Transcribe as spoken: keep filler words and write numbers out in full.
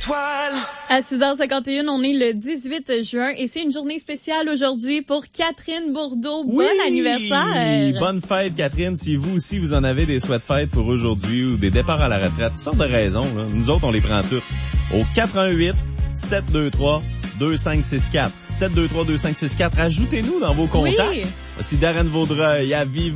étoiles. À six heures cinquante et un, on est le dix-huit juin et c'est une journée spéciale aujourd'hui pour Catherine Bourdeau. Oui! Bon anniversaire! Bonne fête, Catherine. Si vous aussi, vous en avez des souhaits de fête pour aujourd'hui ou des départs à la retraite, toutes sortes de raisons, là. Nous autres, on les prend toutes. Au quatre un huit, sept deux trois, deux cinq six quatre. sept deux trois, deux cinq six quatre. Ajoutez-nous dans vos contacts. Oui. Voici Darren Vaudreuil à Vive